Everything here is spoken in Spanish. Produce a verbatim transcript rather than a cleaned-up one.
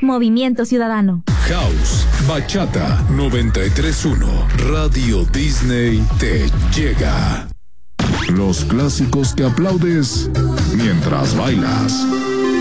Movimiento Ciudadano. House, Bachata noventa y tres punto uno. Radio Disney te llega. Los clásicos que aplaudes mientras bailas.